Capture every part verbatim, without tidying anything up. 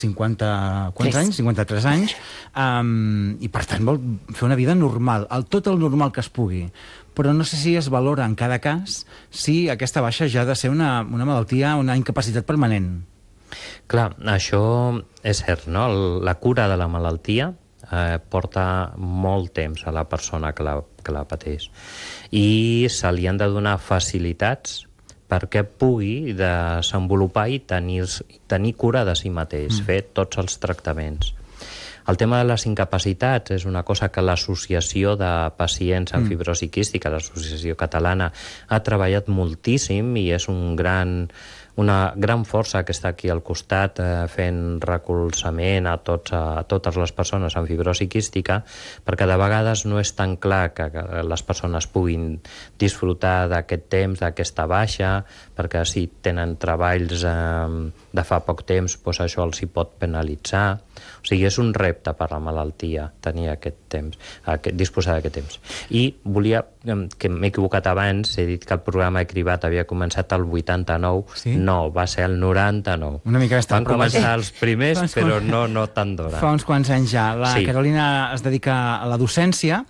cinquanta... Quants anys? cinquanta-tres anys. Um, I, per tant, vol fer una vida normal, el, tot el normal que es pugui. Però no sé si es valora en cada cas si aquesta baixa ja ha de ser una, una malaltia, una incapacitat permanent. Clar, això és cert, no? La cura de la malaltia eh, porta molt temps a la persona que la, que la pateix. I se li han de donar facilitats perquè pugui desenvolupar i tenir, tenir cura de si mateix, mm. fer tots els tractaments. El tema de les incapacitats és una cosa que l'Associació de Pacients amb Fibrosi Quística, l'Associació Catalana, ha treballat moltíssim i és un gran, una gran força que està aquí al costat eh, fent recolzament a, tots, a totes les persones amb fibrosi quística, perquè de vegades no és tan clar que, que les persones puguin disfrutar d'aquest temps, d'aquesta baixa, perquè si tenen treballs eh, de fa poc temps, doncs això els hi pot penalitzar. O sigui, és un repte per la malaltia tenir aquest temps, aquest, disposar d'aquest temps. I volia, que m'he equivocat abans, he dit que el programa Cribat havia començat el vuitanta-nou, sí? No, va ser el noranta-nou. Una mica més tard. Van començar els primers, però no, no tant d'hora. Fa uns quants anys ja. La sí. Carolina es dedica a la docència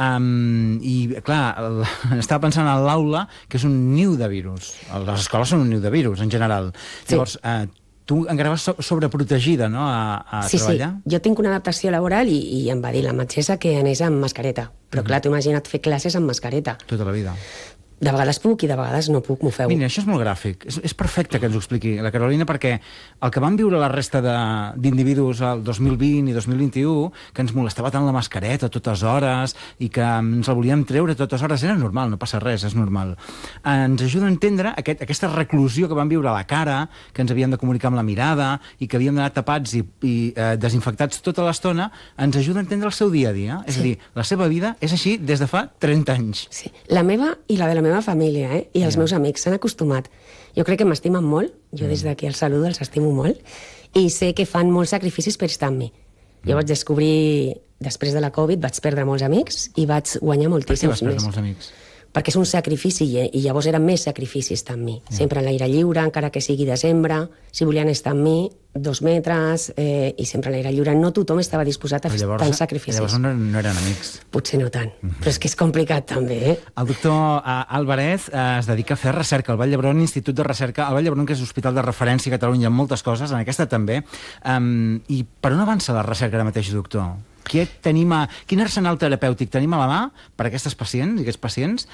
um, i, clar, el, estava pensant en l'aula, que és un niu de virus. Les escoles són un niu de virus, en general. Sí. Llavors, eh, tu encara vas sobreprotegida, no?, a, a sí, treballar? Sí, jo tinc una adaptació laboral i, i em va dir la metgessa que anés amb mascareta. Però, mm. clar, t'ho imagina't fer classes amb mascareta. Tota la vida. De vegades puc i de vegades no puc, m'ho feu. Mira, això és molt gràfic. És, és perfecte que ens ho expliqui la Carolina, perquè el que van viure la resta d'individus al dos mil vint i dos mil vint-i-u, que ens molestava tant la mascareta a totes hores i que ens la volíem treure a totes hores, era normal, no passa res, és normal. Ens ajuda a entendre aquest, aquesta reclusió que van viure a la cara, que ens havíem de comunicar amb la mirada i que havíem d'anar tapats i, i eh, desinfectats tota l'estona, ens ajuda a entendre el seu dia a dia. És sí. a dir, la seva vida és així des de fa trenta anys. Sí, la meva i la de la meva família, eh? I els yeah. meus amics s'han acostumat. Jo crec que m'estimen molt, jo mm. des d'aquí els saludo, els estimo molt, i sé que fan molts sacrificis per estar amb mi. Mm. Jo vaig descobrir, després de la Covid, vaig perdre molts amics i vaig guanyar moltíssims més. Per què vas perdre molts amics? Perquè és un sacrifici, i llavors eren més sacrificis amb mi. Yeah. Sempre a l'aire lliure, encara que sigui desembre, si volien estar amb mi, dos metres, eh, i sempre a l'aire lliure. No tothom estava disposat a fer tants sacrificis. Llavors no, no eren amics. Potser no tant, mm -hmm. però és que és complicat també, eh? El doctor Álvarez eh, es dedica a fer recerca al Vall d'Hebron, Institut de Recerca, al Vall d'Hebron, que és hospital de referència a Catalunya en moltes coses, en aquesta també. Um, I per on avança la recerca ara mateix, doctor? Què tenim a, quin arsenal terapèutic tenim a la mà per a aquestes pacients i aquests pacients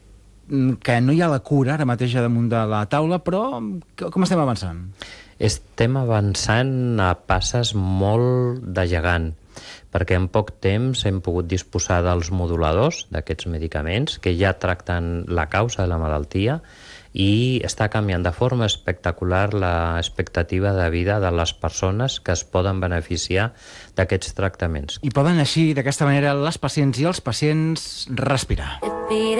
que no hi ha la cura ara mateix damunt de la taula, però com estem avançant? Estem avançant a passes molt de gegant, perquè en poc temps hem pogut disposar dels moduladors d'aquests medicaments que ja tracten la causa de la malaltia i està canviant de forma espectacular l'expectativa de vida de les persones que es poden beneficiar d'aquests tractaments. I poden així, d'aquesta manera, les pacients i els pacients respirar.